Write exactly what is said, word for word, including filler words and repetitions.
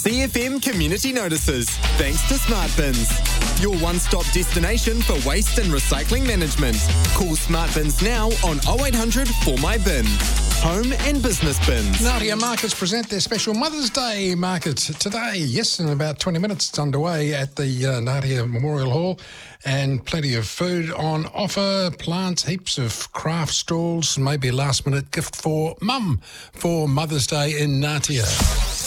C F M Community Notices, thanks to Smart Bins. Your one-stop destination for waste and recycling management. Call Smart Bins now on oh eight hundred four my bin. Home and business bins. Ngatea Markets present their special Mother's Day market today. Yes, in about twenty minutes it's underway at the uh, Ngatea Memorial Hall, and plenty of food on offer, plants, heaps of craft stalls, maybe a last minute gift for mum for Mother's Day in Ngatea.